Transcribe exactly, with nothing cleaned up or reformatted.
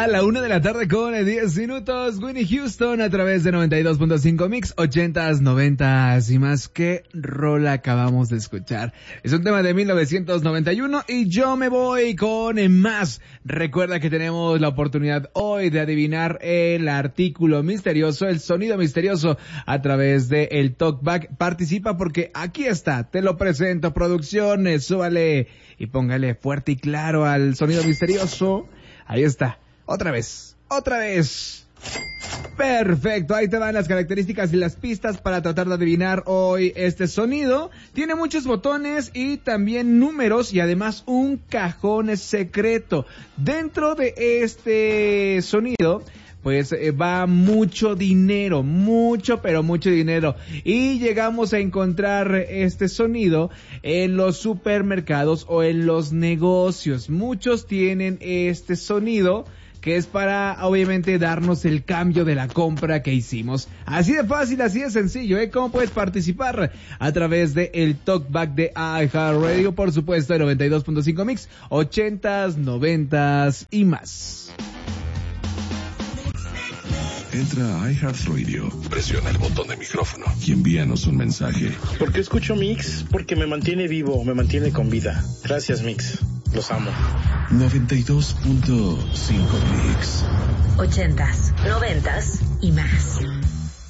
A la una de la tarde con diez minutos, Whitney Houston a través de noventa y dos punto cinco Mix, ochentas, noventas y más. ¿Qué rola acabamos de escuchar? Es un tema de mil novecientos noventa y uno y yo me voy con más. Recuerda que tenemos la oportunidad hoy de adivinar el artículo misterioso, el sonido misterioso a través de el Talkback. Participa porque aquí está, te lo presento, producciones, súbale y póngale fuerte y claro al sonido misterioso. Ahí está. Otra vez. Otra vez. Perfecto. Ahí te van las características y las pistas para tratar de adivinar hoy este sonido. Tiene muchos botones y también números y además un cajón secreto. Dentro de este sonido, pues eh, va mucho dinero, mucho pero mucho dinero. Y llegamos a encontrar este sonido en los supermercados o en los negocios. Muchos tienen este sonido que es para, obviamente, darnos el cambio de la compra que hicimos. Así de fácil, así de sencillo, ¿eh? ¿Cómo puedes participar? A través de el Talkback de iHeartRadio, por supuesto, de noventa y dos punto cinco Mix, ochentas, noventas y más. Entra a iHeartRadio, presiona el botón de micrófono y envíanos un mensaje. ¿Por qué escucho Mix? Porque me mantiene vivo, me mantiene con vida. Gracias, Mix. Los amo. noventa y dos punto cinco Mix. Ochentas, noventas y más.